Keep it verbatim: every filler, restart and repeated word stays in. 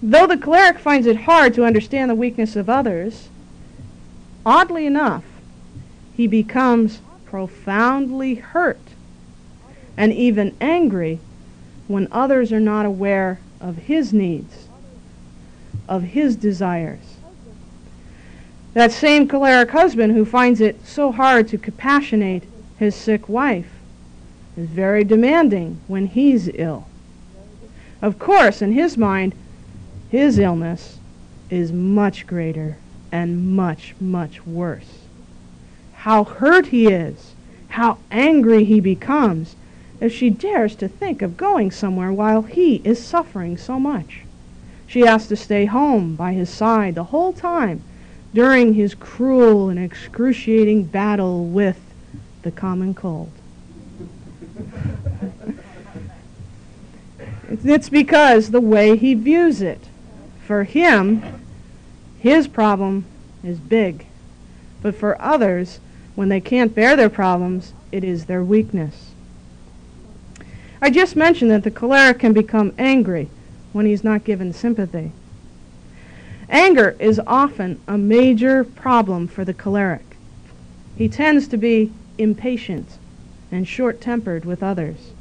Though the choleric finds it hard to understand the weakness of others, oddly enough, he becomes profoundly hurt and even angry when others are not aware of his needs, of his desires. That same choleric husband who finds it so hard to compassionate his sick wife is very demanding when he's ill. Of course, in his mind, his illness is much greater and much, much worse. How hurt he is, how angry he becomes if she dares to think of going somewhere while he is suffering so much. She has to stay home by his side the whole time during his cruel and excruciating battle with the common cold. It's because the way he views it. For him, his problem is big. But for others, when they can't bear their problems, it is their weakness. I just mentioned that the choleric can become angry when he's not given sympathy. Anger is often a major problem for the choleric. He tends to be impatient and short-tempered with others.